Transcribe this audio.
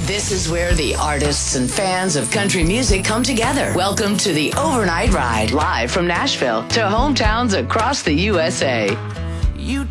This is where the artists and fans of country music come together. Welcome to the Overnight Ride, live from Nashville to hometowns across the USA. You